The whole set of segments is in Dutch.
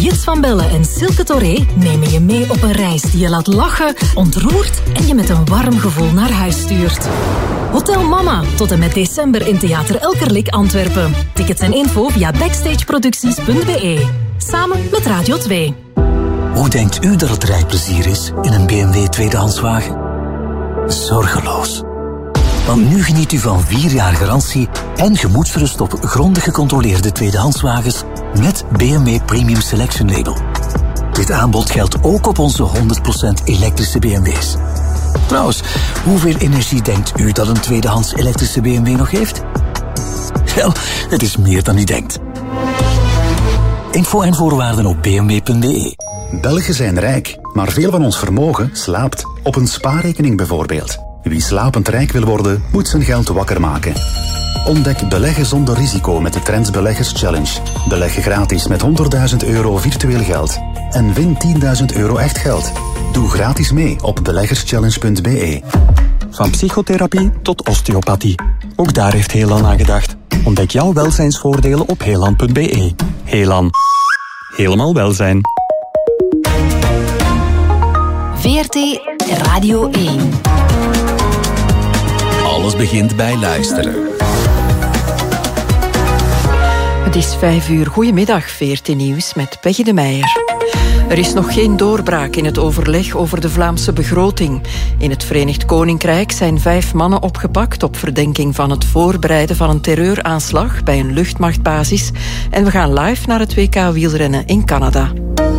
Gids van Belle en Silke Toré nemen je mee op een reis die je laat lachen, ontroert en je met een warm gevoel naar huis stuurt. Hotel Mama, tot en met december in Theater Elkerlijk Antwerpen. Tickets en info via backstageproducties.be. Samen met Radio 2. Hoe denkt u dat het rijplezier is in een BMW tweedehandswagen? Zorgeloos. Want nu geniet u van 4 jaar garantie en gemoedsrust op grondig gecontroleerde tweedehandswagens met BMW Premium Selection Label. Dit aanbod geldt ook op onze 100% elektrische BMW's. Trouwens, hoeveel energie denkt u dat een tweedehands elektrische BMW nog heeft? Wel, het is meer dan u denkt. Info en voorwaarden op bmw.be. Belgen zijn rijk, maar veel van ons vermogen slaapt. Op een spaarrekening bijvoorbeeld. Wie slapend rijk wil worden, moet zijn geld wakker maken. Ontdek beleggen zonder risico met de Trends Beleggers Challenge. Beleggen gratis met €100.000 virtueel geld. En win €10.000 echt geld. Doe gratis mee op beleggerschallenge.be. Van psychotherapie tot osteopathie. Ook daar heeft Helan aan gedacht. Ontdek jouw welzijnsvoordelen op helan.be. Helan. Helemaal welzijn. VRT Radio 1. Alles begint bij luisteren. Het is 5 uur. Goedemiddag, VRT Nieuws met Peggy de Meijer. Er is nog geen doorbraak in het overleg over de Vlaamse begroting. In het Verenigd Koninkrijk zijn 5 mannen opgepakt op verdenking van het voorbereiden van een terreuraanslag bij een luchtmachtbasis. En we gaan live naar het WK wielrennen in Canada.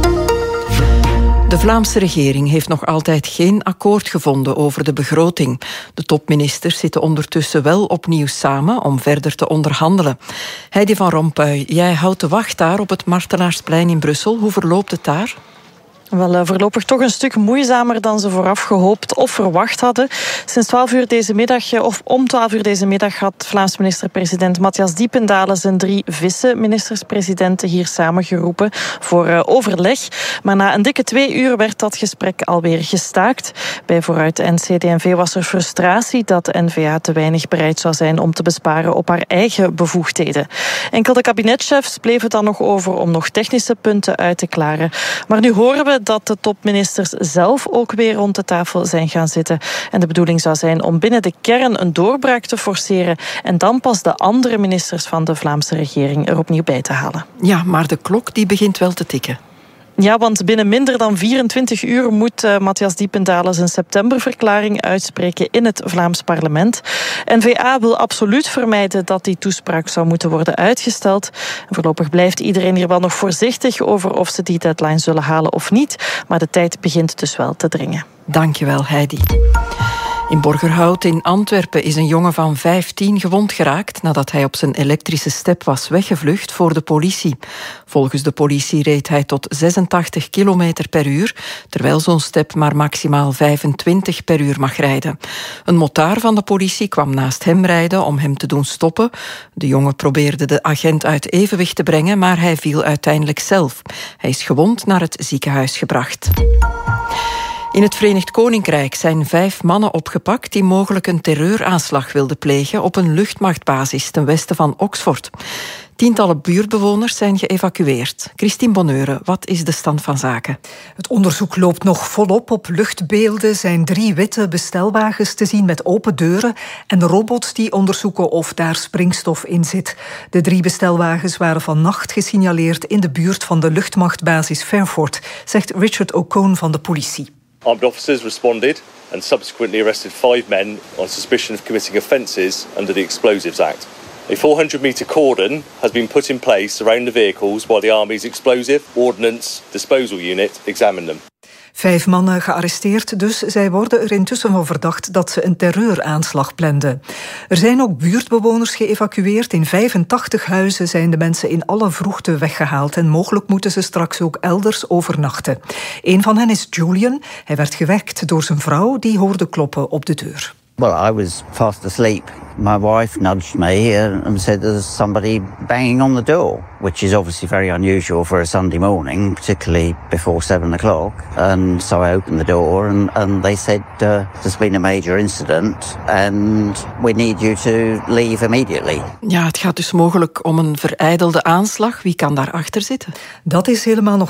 De Vlaamse regering heeft nog altijd geen akkoord gevonden over de begroting. De topministers zitten ondertussen wel opnieuw samen om verder te onderhandelen. Heidi van Rompuy, jij houdt de wacht daar op het Martelaarsplein in Brussel. Hoe verloopt het daar? Wel, voorlopig toch een stuk moeizamer dan ze vooraf gehoopt of verwacht hadden. Sinds 12 uur deze middag, of om 12 uur deze middag, had Vlaams minister-president Matthias Diependalen zijn 3 vice-ministers-presidenten hier samengeroepen voor overleg. Maar na een dikke 2 uur werd dat gesprek alweer gestaakt. Bij Vooruit en CD&V was er frustratie dat de N-VA te weinig bereid zou zijn om te besparen op haar eigen bevoegdheden. Enkel de kabinetchefs bleven dan nog over om nog technische punten uit te klaren. Maar nu horen we dat de topministers zelf ook weer rond de tafel zijn gaan zitten. En de bedoeling zou zijn om binnen de kern een doorbraak te forceren en dan pas de andere ministers van de Vlaamse regering er opnieuw bij te halen. Ja, maar de klok die begint wel te tikken. Ja, want binnen minder dan 24 uur moet Matthias Diependalen zijn septemberverklaring uitspreken in het Vlaams parlement. N-VA wil absoluut vermijden dat die toespraak zou moeten worden uitgesteld. En voorlopig blijft iedereen hier wel nog voorzichtig over of ze die deadline zullen halen of niet. Maar de tijd begint dus wel te dringen. Dankjewel, Heidi. In Borgerhout in Antwerpen is een jongen van 15 gewond geraakt nadat hij op zijn elektrische step was weggevlucht voor de politie. Volgens de politie reed hij tot 86 km per uur, terwijl zo'n step maar maximaal 25 per uur mag rijden. Een motaar van de politie kwam naast hem rijden om hem te doen stoppen. De jongen probeerde de agent uit evenwicht te brengen, maar hij viel uiteindelijk zelf. Hij is gewond naar het ziekenhuis gebracht. In het Verenigd Koninkrijk zijn 5 mannen opgepakt die mogelijk een terreuraanslag wilden plegen op een luchtmachtbasis ten westen van Oxford. Tientallen buurtbewoners zijn geëvacueerd. Christine Bonneure, wat is de stand van zaken? Het onderzoek loopt nog volop. Op luchtbeelden zijn 3 witte bestelwagens te zien met open deuren en robots die onderzoeken of daar springstof in zit. De 3 bestelwagens waren vannacht gesignaleerd in de buurt van de luchtmachtbasis Fairford, zegt Richard O'Cone van de politie. Armed officers responded and subsequently arrested 5 men on suspicion of committing offences under the Explosives Act. A 400-metre cordon has been put in place around the vehicles while the Army's Explosive Ordnance Disposal Unit examine them. 5 mannen gearresteerd, dus zij worden er intussen van verdacht dat ze een terreuraanslag planden. Er zijn ook buurtbewoners geëvacueerd. In 85 huizen zijn de mensen in alle vroegte weggehaald en mogelijk moeten ze straks ook elders overnachten. Een van hen is Julian. Hij werd gewekt door zijn vrouw, die hoorde kloppen op de deur. Well, I was fast asleep. My wife nudged me and said there's somebody banging on the door, which is obviously very unusual for a Sunday morning, particularly before 7 o'clock. And so I opened the door and they said there's been a major incident and we need you to leave immediately. Ja, het gaat dus mogelijk om een verijdelde aanslag. Wie kan daarachter zitten? Dat is helemaal nog